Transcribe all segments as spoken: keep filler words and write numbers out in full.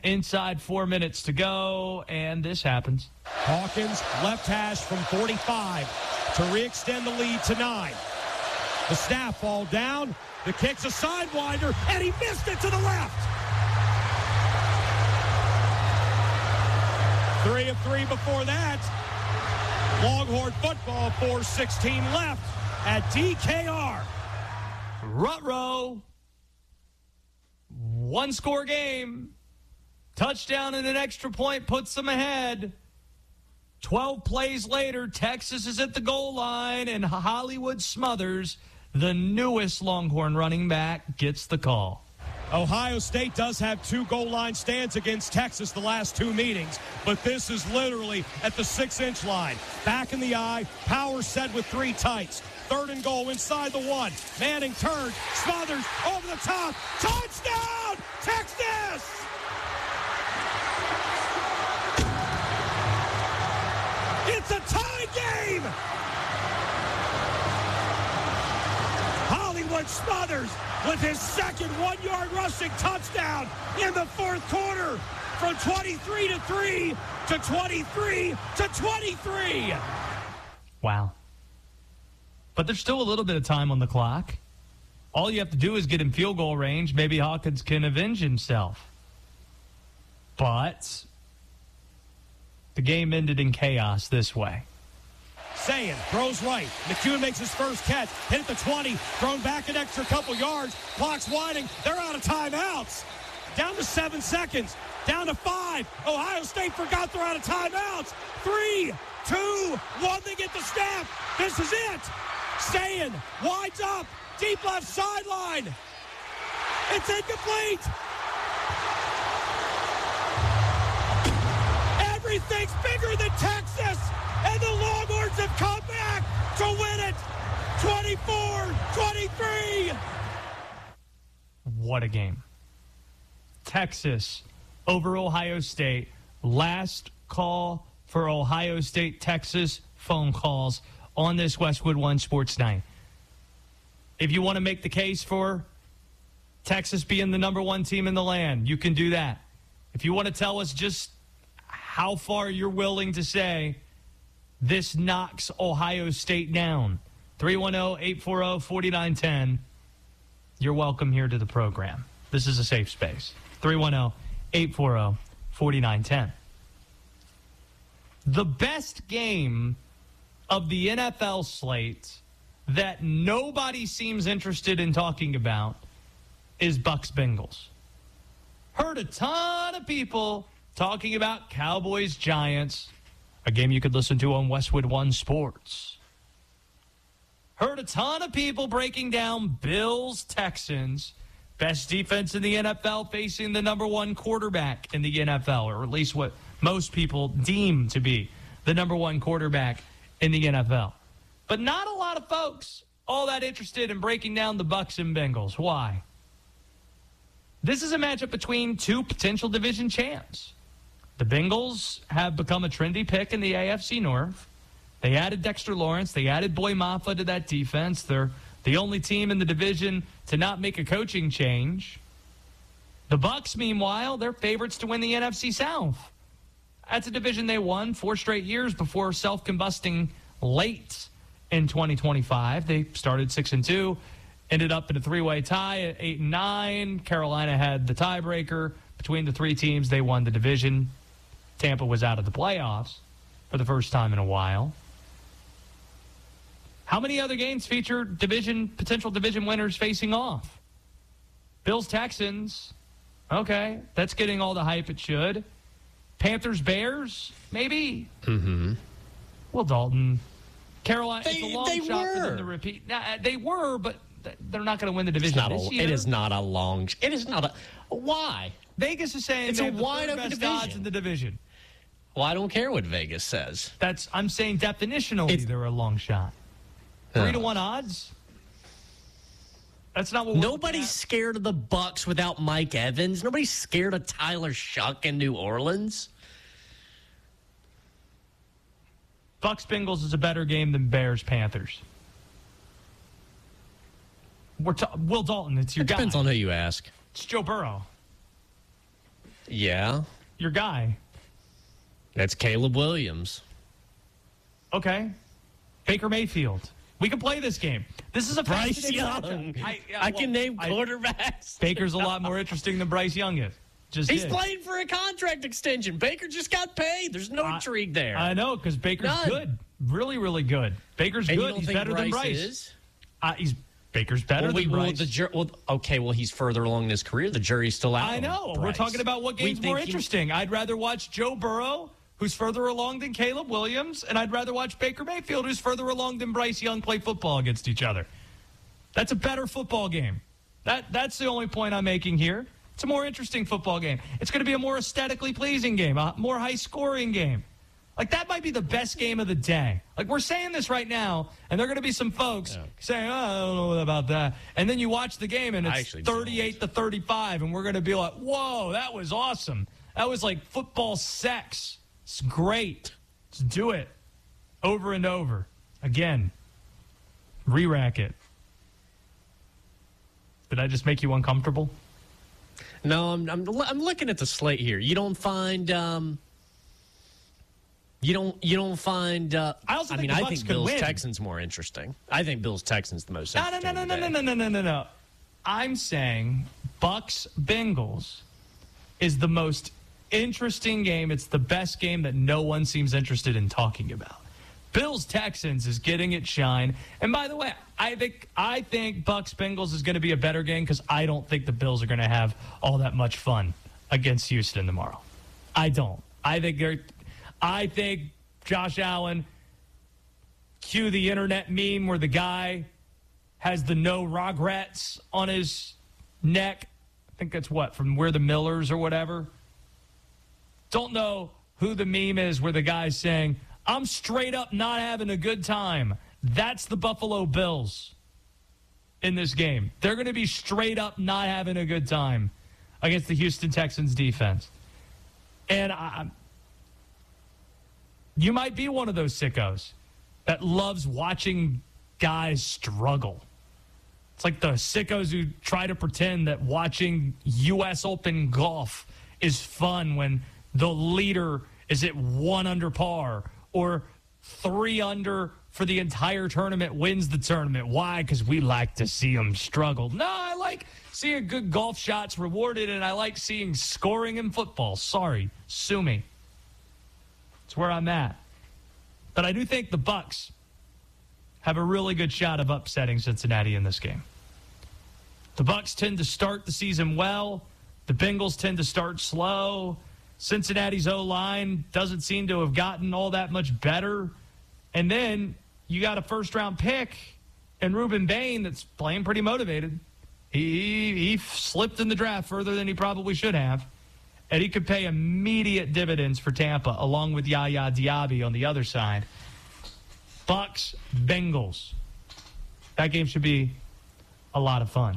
inside four minutes to go, and this happens. Hawkins, left hash from forty-five to re-extend the lead to nine. The snap fall down. The kick's a sidewinder, and he missed it to the left. Three of three before that. Longhorn football, four sixteen left at D K R. Ruh-roh. One-score game. Touchdown and an extra point puts them ahead. twelve plays later, Texas is at the goal line, and Hollywood Smothers, the newest Longhorn running back, gets the call. Ohio State does have two goal line stands against Texas the last two meetings, but this is literally at the six-inch line. Back in the eye, power set with three tights. Third and goal inside the one. Manning turns, Smothers over the top. Touchdown, Texas! It's a tie game! Hollywood Smothers with his second one-yard rushing touchdown in the fourth quarter, from twenty-three to three to twenty-three to twenty-three. Wow. But there's still a little bit of time on the clock. All you have to do is get in field goal range. Maybe Hawkins can avenge himself. But the game ended in chaos this way. Sayin throws right. McEwen makes his first catch. Hit at the twenty. Thrown back an extra couple yards. Clock's winding. They're out of timeouts. Down to seven seconds. Down to five. Ohio State forgot they're out of timeouts. Three, two, one. They get the snap. This is it. Sayin winds up. Deep left sideline. It's incomplete. Everything's bigger than Texas. And the Longhorns have come back to win it. twenty-four twenty-three. What a game. Texas over Ohio State. Last call for Ohio State-Texas phone calls on this Westwood One Sports Night. If you want to make the case for Texas being the number one team in the land, you can do that. If you want to tell us just how far you're willing to say this knocks Ohio State down, three one zero, eight four zero, four nine one zero. You're welcome here to the program. This is a safe space. three one zero, eight four zero, four nine one zero. The best game of the N F L slate that nobody seems interested in talking about is Bucs Bengals. Heard a ton of people talking about Cowboys Giants, a game you could listen to on Westwood One Sports. Heard a ton of people breaking down Bills Texans, best defense in the N F L facing the number one quarterback in the N F L, or at least what most people deem to be the number one quarterback in the N F L. But not a lot of folks all that interested in breaking down the Bucs and Bengals. Why? This is a matchup between two potential division champs. The Bengals have become a trendy pick in the A F C North. They added Dexter Lawrence. They added Boy Maffa to that defense. They're the only team in the division to not make a coaching change. The Bucs, meanwhile, they're favorites to win the N F C South. That's a division they won four straight years before self-combusting late in twenty twenty-five. They started six and two, ended up in a three-way tie at eight and nine. Carolina had the tiebreaker between the three teams. They won the division. Tampa was out of the playoffs for the first time in a while. How many other games feature division potential division winners facing off? Bills Texans. Okay, that's getting all the hype it should. Panthers Bears, maybe. Mm-hmm. Well, Dalton, Carolina. They, it's a long they shot were. for them to repeat. Now, they were, but they're not going to win the division It's not this a, year. it is not a long. It is not a. Why? Vegas is saying It's they a have the wide third open best division. odds in the division. Well, I don't care what Vegas says. That's I'm saying definitionally It's- they're a long shot. Three to one odds. That's not what we're Nobody's scared of the Bucs without Mike Evans. Nobody's scared of Tyler Shuck in New Orleans. Bucs Bengals is a better game than Bears Panthers. We're ta- Will Dalton, it's your It depends guy. on who you ask. It's Joe Burrow. Yeah. Your guy. That's Caleb Williams. Okay. Baker Mayfield. We can play this game. This is a Bryce Young. I, yeah, I well, can name quarterbacks. I, Baker's a lot more interesting than Bryce Young is. Just He's is. playing for a contract extension. Baker just got paid. There's no uh, intrigue there. I know, because Baker's None. good. Really, really good. Baker's and good. You don't he's think better Bryce than Bryce. Is? Uh, he's Baker's better well, we, than well, Bryce. The jur- well, okay, well, he's further along in his career. The jury's still out. I know. We're talking about what game's more interesting. He... I'd rather watch Joe Burrow, who's further along than Caleb Williams, and I'd rather watch Baker Mayfield, who's further along than Bryce Young, play football against each other. That's a better football game. That That's the only point I'm making here. It's a more interesting football game. It's going to be a more aesthetically pleasing game, a more high-scoring game. Like, that might be the best game of the day. Like, we're saying this right now, and there are going to be some folks yeah. saying, oh, I don't know about that. And then you watch the game, and it's thirty-eight to thirty-five, and we're going to be like, whoa, that was awesome. That was like football sex. It's great. Let's do it over and over. Again, re-rack it. Did I just make you uncomfortable? No, I'm, I'm I'm looking at the slate here. You don't find um, you don't you don't find. Uh, I also I think mean, the I Bucs think could Bills win. Texans more interesting. I think Bills Texans the most no, interesting. No, no, no, no, no, no, no, no, no, no. I'm saying Bucs Bengals is the most interesting game. It's the best game that no one seems interested in talking about. Bills Texans is getting it shine. And by the way, I think I think Bucs Bengals is going to be a better game because I don't think the Bills are going to have all that much fun against Houston tomorrow. I don't. I think they're. I think Josh Allen. Cue the internet meme where the guy has the no regrets on his neck. I think that's what from Where the Millers or whatever. Don't know who the meme is where the guy's saying, I'm straight up not having a good time. That's the Buffalo Bills in this game. They're going to be straight up not having a good time against the Houston Texans defense. And I, you might be one of those sickos that loves watching guys struggle. It's like the sickos who try to pretend that watching U S Open golf is fun when the leader is at one under par or three under for the entire tournament wins the tournament. Why? Because we like to see them struggle. No, I like seeing good golf shots rewarded, and I like seeing scoring in football. Sorry, sue me. That's where I'm at. But I do think the Bucs have a really good shot of upsetting Cincinnati in this game. The Bucs tend to start the season well. The Bengals tend to start slow. Cincinnati's O-line doesn't seem to have gotten all that much better. And then you got a first-round pick and Reuben Bain that's playing pretty motivated. He, he slipped in the draft further than he probably should have. And he could pay immediate dividends for Tampa, along with Yaya Diaby on the other side. Bucs, Bengals. That game should be a lot of fun.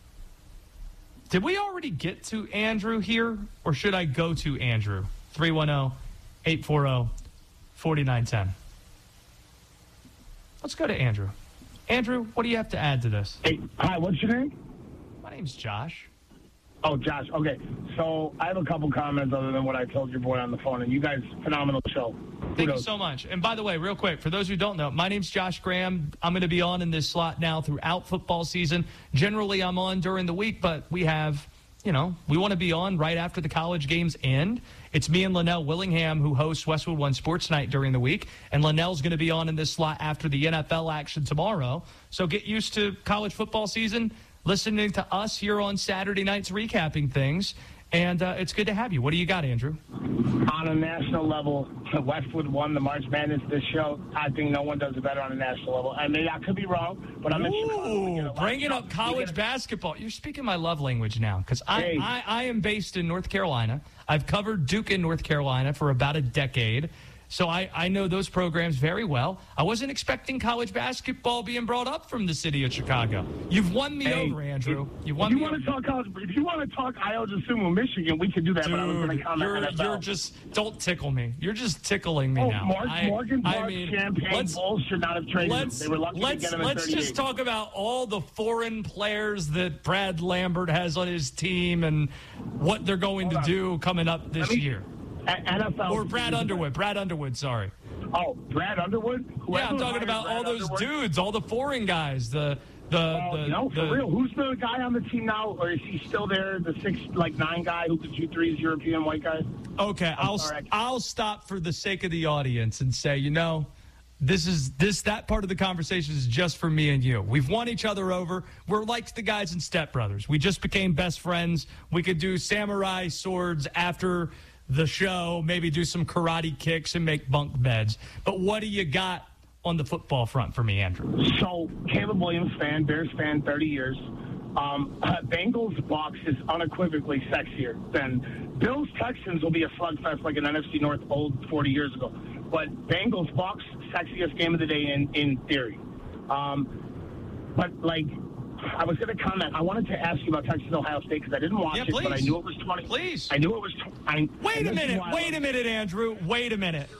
Did we already get to Andrew here, or should I go to Andrew? three one zero, eight four zero, four nine one zero. Let's go to Andrew. Andrew, what do you have to add to this? Hey, hi, what's your name? My name's Josh. Oh, Josh. Okay. So I have a couple comments other than what I told your boy on the phone. And you guys, phenomenal show. Thank you so much. And by the way, real quick, for those who don't know, my name's Josh Graham. I'm going to be on in this slot now throughout football season. Generally, I'm on during the week, but we have, you know, we want to be on right after the college games end. It's me and Linnell Willingham who hosts Westwood One Sports Night during the week. And Linnell's going to be on in this slot after the N F L action tomorrow. So get used to college football season, listening to us here on Saturday nights recapping things. And uh, it's good to have you. What do you got, Andrew? On a national level, Westwood won the March Madness this show. I think no one does it better on a national level. I mean, I could be wrong, but I'm in Chicago. Bringing up college basketball. You're speaking my love language now, because I, Hey. I, I am based in North Carolina. I've covered Duke in North Carolina for about a decade. So I, I know those programs very well. I wasn't expecting college basketball being brought up from the city of Chicago. You've won me Hey, over, Andrew. You If won you me want over. to talk college, if you want to talk Iowa Sumo, Michigan, we could do that. Dude, but I was going to comment you're, N F L. you're just, don't tickle me. You're just tickling me Oh, now. Mark, I, Morgan Park, I mean, Champagne let's, Bulls should not have traded him. let's, They were lucky let's, to get him let's in just talk about all the foreign players that Brad Lambert has on his team and what they're going Hold to on. do coming up this Let me- year. A- N F L Or Brad Underwood. Brad Underwood, sorry. Oh, Brad Underwood? Yeah, I'm Whoever talking hired about Brad all those Underwood- dudes, all the foreign guys, the the Oh, the, no, for the real. Who's the guy on the team now? Or is he still there? The six, like nine guy who could shoot threes, European white guy? Okay, I'll sorry. I'll stop for the sake of the audience and say, you know, this is this that part of the conversation is just for me and you. We've won each other over. We're like the guys in Step Brothers. We just became best friends. We could do samurai swords after the show, maybe do some karate kicks and make bunk beds. But what do you got on the football front for me, Andrew? So, Caleb Williams fan, Bears fan, thirty years. Um, uh, Bengals box is unequivocally sexier than Bills Texans will be a slugfest like an N F C North old forty years ago. But Bengals box, sexiest game of the day in, in theory. Um, but, like, I was going to comment. I wanted to ask you about Texas Ohio State because I didn't watch Yeah, it, but I please. knew it was twenty. Please. I knew it was. Tw- I, Wait and a this is minute. why I Wait a love- minute, Andrew. Wait a minute.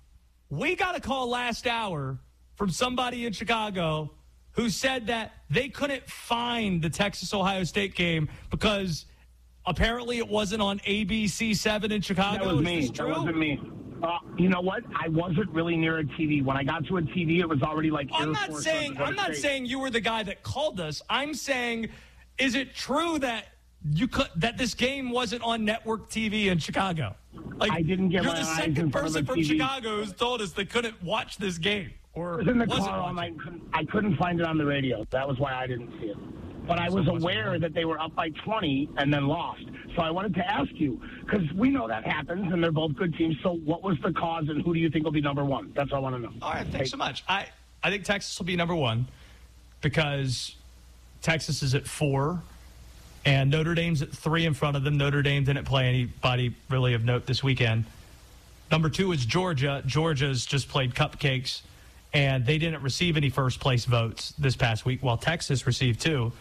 We got a call last hour from somebody in Chicago who said that they couldn't find the Texas-Ohio State game because apparently it wasn't on A B C seven in Chicago. That was Is me. this That true? wasn't me. Uh, you know what? I wasn't really near a T V. When I got to a T V, it was already like. I'm Air not Force saying One, I'm not State. saying you were the guy that called us. I'm saying, is it true that you could that this game wasn't on network T V in Chicago? Like I didn't get you're my the eyes second in front of person a from T V. Chicago who's told us they couldn't watch this game or I was in the wasn't car all watching. night. Couldn't, I couldn't find it on the radio. That was why I didn't see it. But I was aware that they were up by twenty and then lost. So I wanted to ask you, because we know that happens, and they're both good teams. So what was the cause, and who do you think will be number one? That's all I want to know. All right, thanks so much. I, I think Texas will be number one because Texas is at four and Notre Dame's at three in front of them. Notre Dame didn't play anybody really of note this weekend. Number two is Georgia. Georgia's just played cupcakes, and they didn't receive any first-place votes this past week, while Texas received two.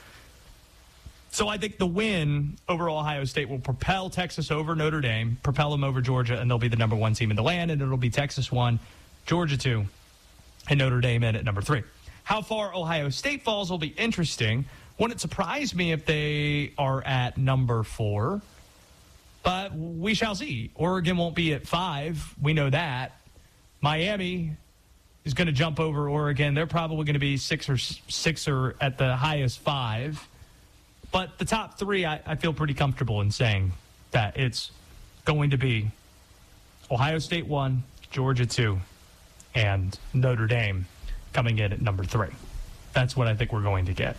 So I think the win over Ohio State will propel Texas over Notre Dame, propel them over Georgia, and they'll be the number one team in the land, and it'll be Texas one, Georgia two, and Notre Dame in at number three. How far Ohio State falls will be interesting. Wouldn't surprise me if they are at number four, but we shall see. Oregon won't be at five. We know that. Miami is going to jump over Oregon. They're probably going to be six or six or at the highest five. But the top three, I, I feel pretty comfortable in saying that it's going to be Ohio State one, Georgia two, and Notre Dame coming in at number three. That's what I think we're going to get.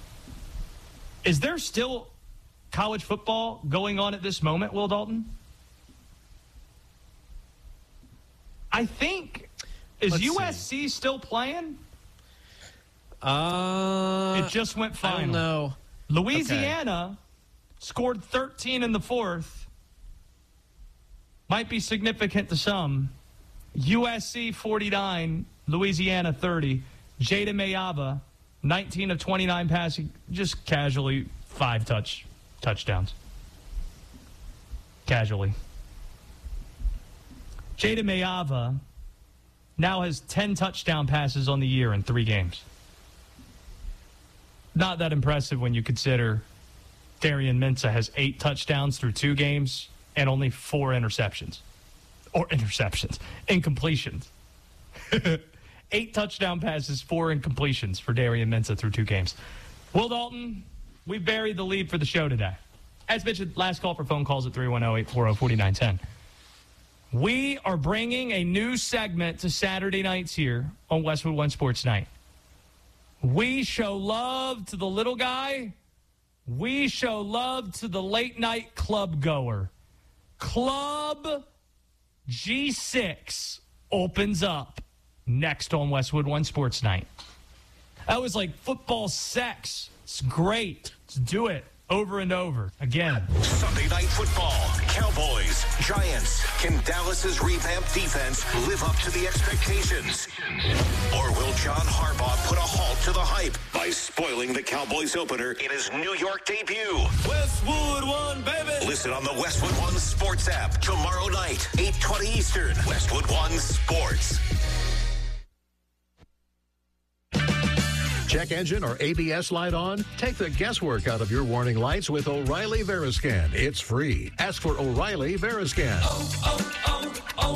Is there still college football going on at this moment, Will Dalton? I think. Is Let's U S C still playing? Uh, It just went final. I don't know. Louisiana scored thirteen in the fourth. Might be significant to some. U S C forty-nine, Louisiana thirty. Jada Mayava, nineteen of twenty-nine passing, just casually five touch touchdowns. Casually. Jada Mayava now has ten touchdown passes on the year in three games. Not that impressive when you consider Darian Mensah has eight touchdowns through two games and only four interceptions. Or interceptions. Incompletions. Eight touchdown passes, four incompletions for Darian Mensah through two games. Will Dalton, we buried the lead for the show today. As mentioned, last call for phone calls at three one zero, eight four zero, four nine one zero. We are bringing a new segment to Saturday nights here on Westwood One Sports Night. We show love to the little guy. We show love to the late night club goer. Club G six opens up next on Westwood One Sports Night. That was like football sex. It's great. Let's do it. over and over again. Sunday Night Football. Cowboys, Giants. Can Dallas's revamped defense live up to the expectations? Or will John Harbaugh put a halt to the hype by spoiling the Cowboys opener in his New York debut? Westwood One, baby. Listen on the Westwood One Sports app tomorrow night, eight twenty Eastern. Westwood One Sports. Check engine or A B S light on? Take the guesswork out of your warning lights with O'Reilly Veriscan. It's free. Ask for O'Reilly Veriscan. Oh, oh,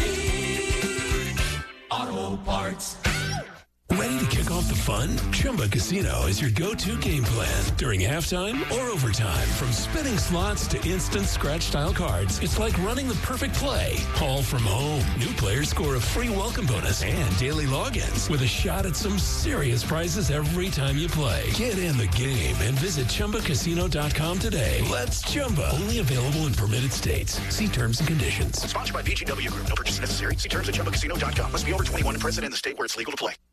oh, O'Reilly Auto Parts. Ready to kick off the fun? Chumba Casino is your go-to game plan during halftime or overtime. From spinning slots to instant scratch-style cards, it's like running the perfect play, all from home. New players score a free welcome bonus and daily logins with a shot at some serious prizes every time you play. Get in the game and visit Chumba Casino dot com today. Let's Chumba. Only available in permitted states. See terms and conditions. Sponsored by V G W Group. No purchase necessary. See terms at Chumba Casino dot com. Must be over twenty-one and present in the state where it's legal to play.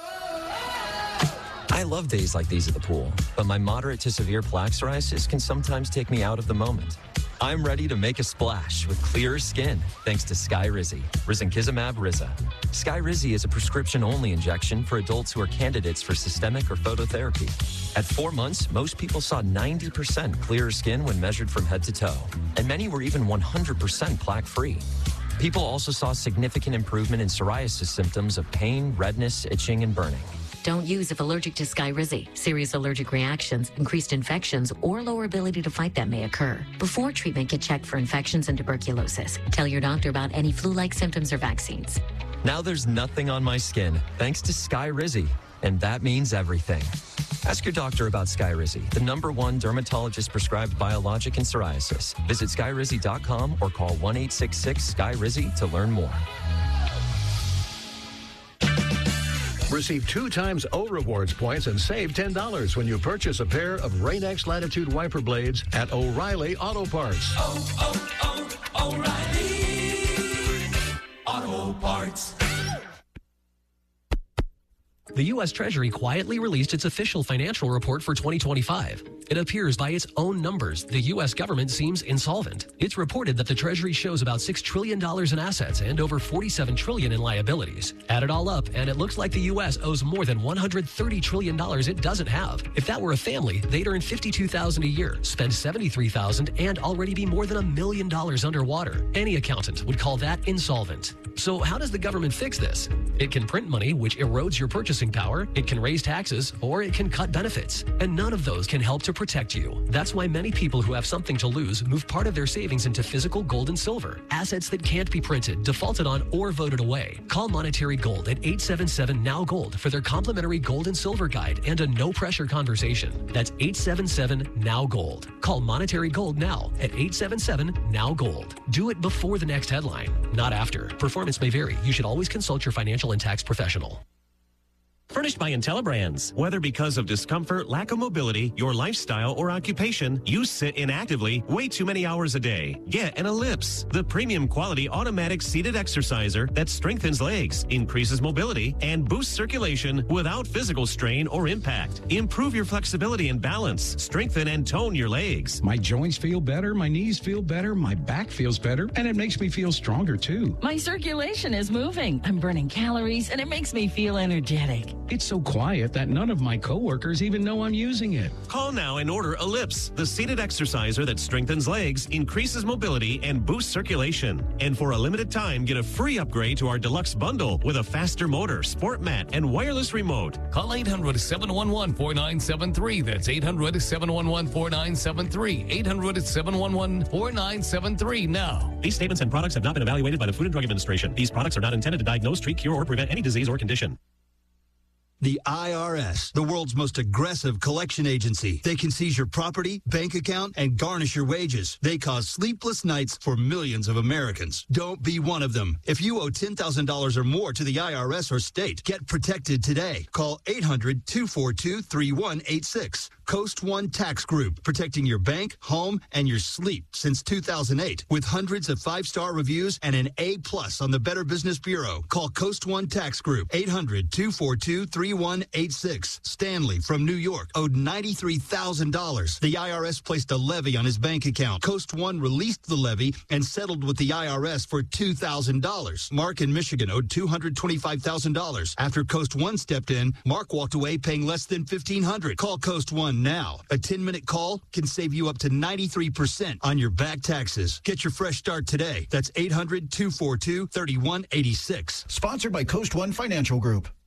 I love days like these at the pool, but my moderate to severe plaque psoriasis can sometimes take me out of the moment. I'm ready to make a splash with clearer skin thanks to Skyrizi, risankizumab Riza. Skyrizi is a prescription-only injection for adults who are candidates for systemic or phototherapy. At four months, most people saw ninety percent clearer skin when measured from head to toe, and many were even one hundred percent plaque-free. People also saw significant improvement in psoriasis symptoms of pain, redness, itching, and burning. Don't use if allergic to Skyrizi. Serious allergic reactions, increased infections, or lower ability to fight them may occur. Before treatment, get checked for infections and tuberculosis. Tell your doctor about any flu-like symptoms or vaccines. Now there's nothing on my skin thanks to Skyrizi, and that means everything. Ask your doctor about Skyrizi, the number one dermatologist-prescribed biologic in psoriasis. Visit Skyrizi dot com or call one eight six six, S K Y R I Z I to learn more. Receive two times O Rewards points and save ten dollars when you purchase a pair of Rain-X Latitude wiper blades at O'Reilly Auto Parts. Oh, oh, oh, O'Reilly Auto Parts. The U S Treasury quietly released its official financial report for twenty twenty-five. It appears by its own numbers, the U S government seems insolvent. It's reported that the Treasury shows about six trillion dollars in assets and over forty-seven trillion dollars in liabilities. Add it all up, and it looks like the U S owes more than one hundred thirty trillion dollars it doesn't have. If that were a family, they'd earn fifty-two thousand dollars a year, spend seventy-three thousand dollars, and already be more than a million dollars underwater. Any accountant would call that insolvent. So how does the government fix this? It can print money, which erodes your purchasing power, it can raise taxes, or it can cut benefits. And none of those can help to protect you. That's why many people who have something to lose move part of their savings into physical gold and silver, assets that can't be printed, defaulted on, or voted away. Call Monetary Gold at eight seven seven, N O W Gold for their complimentary gold and silver guide and a no-pressure conversation. That's eight seven seven, N O W Gold. Call Monetary Gold now at eight seven seven, N O W Gold. Do it before the next headline, not after. Performance may vary. You should always consult your financial and tax professional. Furnished by IntelliBrands. Whether because of discomfort, lack of mobility, your lifestyle, or occupation, you sit inactively way too many hours a day. Get an Ellipse, the premium quality automatic seated exerciser that strengthens legs, increases mobility, and boosts circulation without physical strain or impact. Improve your flexibility and balance. Strengthen and tone your legs. My joints feel better, my knees feel better, my back feels better, and it makes me feel stronger too. My circulation is moving. I'm burning calories, and it makes me feel energetic. It's so quiet that none of my coworkers even know I'm using it. Call now and order Ellipse, the seated exerciser that strengthens legs, increases mobility, and boosts circulation. And for a limited time, get a free upgrade to our deluxe bundle with a faster motor, sport mat, and wireless remote. Call eight hundred, seven one one, four nine seven three. That's eight hundred, seven one one, four nine seven three. eight hundred, seven one one, four nine seven three now. These statements and products have not been evaluated by the Food and Drug Administration. These products are not intended to diagnose, treat, cure, or prevent any disease or condition. The I R S, the world's most aggressive collection agency. They can seize your property, bank account, and garnish your wages. They cause sleepless nights for millions of Americans. Don't be one of them. If you owe ten thousand dollars or more to the I R S or state, get protected today. Call eight hundred, two four two, three one eight six. Coast One Tax Group, protecting your bank, home, and your sleep since two thousand eight. With hundreds of five-star reviews and an A plus on the Better Business Bureau. Call Coast One Tax Group, eight hundred, two four two, three one eight six. three one eight six. Stanley from New York owed ninety-three thousand dollars. The I R S placed a levy on his bank account. Coast One released the levy and settled with the I R S for two thousand dollars. Mark in Michigan owed two hundred twenty-five thousand dollars. After Coast One stepped in, Mark walked away paying less than fifteen hundred dollars. Call Coast One now. A ten-minute call can save you up to ninety-three percent on your back taxes. Get your fresh start today. That's eight hundred, two four two, three one eight six. Sponsored by Coast One Financial Group.